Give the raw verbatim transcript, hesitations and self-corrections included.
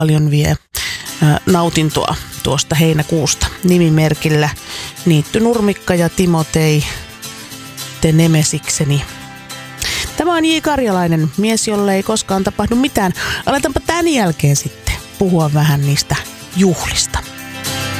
paljon vie nautintoa tuosta heinäkuusta. Nimimerkillä Niitty Nurmikka ja Timotei, te nemesikseni. Tämä on J. Karjalainen, mies, jolle ei koskaan tapahdu mitään. Aletaanpa tämän jälkeen sitten puhua vähän niistä juhlista.